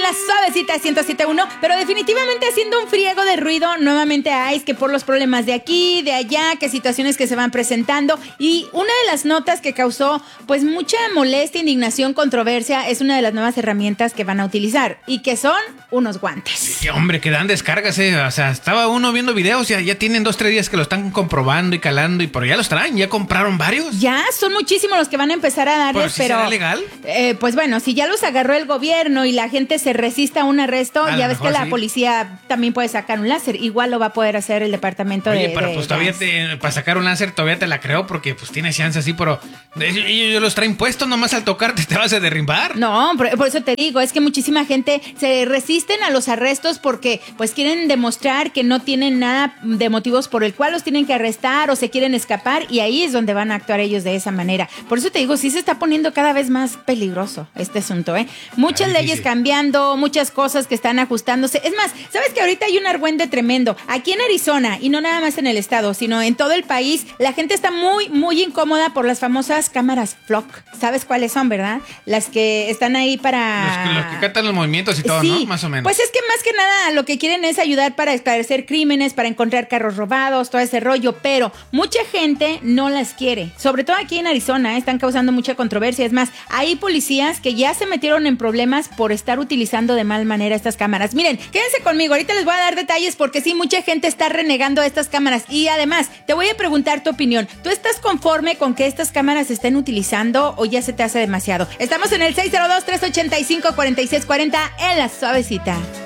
la Suavecita 107.1, pero definitivamente haciendo un friego de ruido nuevamente a ICE, que por los problemas de aquí, de allá, que situaciones que se van presentando. Y una de las notas que causó pues mucha molestia, indignación, controversia, es una de las nuevas herramientas que van a utilizar, y que son unos guantes. Sí, hombre, que dan descargas, o sea, estaba uno viendo videos, ya tienen 2-3 días que lo están comprobando y calando, y pero ya los traen, ya compraron varios. Ya, son muchísimos los que van a empezar a darles, ¿Sí pero... será legal? Pues bueno, si ya los agarró el gobierno y la gente se resiste a un arresto, ya ves que la policía también puede sacar un láser. Igual lo va a poder hacer el departamento de... Oye, pero pues todavía para sacar un láser todavía te la creo, porque pues tiene chance así, pero ellos los traen puestos, nomás al tocarte te vas a derrimbar. No, por eso te digo, es que muchísima gente se resisten a los arrestos porque pues quieren demostrar que no tienen nada de motivos por el cual los tienen que arrestar o se quieren escapar, y ahí es donde van a actuar ellos de esa manera. Por eso te digo, sí se está poniendo cada vez más peligroso este asunto, ¿eh? Muchas leyes cambiando, muchas cosas que están ajustándose. Es más, ¿sabes que ahorita hay un argüende tremendo? Aquí en Arizona, y no nada más en el estado, sino en todo el país, la gente está muy, muy incómoda por las famosas cámaras Flock. ¿Sabes cuáles son, verdad? Las que están ahí para... Los que captan los movimientos y todo, sí, ¿no? Más o menos. Pues es que más que nada lo que quieren es ayudar para esclarecer crímenes, para encontrar carros robados, todo ese rollo, pero mucha gente no las quiere. Sobre todo aquí en Arizona, están causando mucha controversia. Es más, hay policías que ya se metieron en problemas por estar utilizando de mal manera estas cámaras. Miren, quédense conmigo, ahorita les voy a dar detalles porque sí, mucha gente está renegando estas cámaras. Y además, te voy a preguntar tu opinión. ¿Tú estás conforme con que estas cámaras se estén utilizando o ya se te hace demasiado? Estamos en el 602-385-4640 en La Suavecita.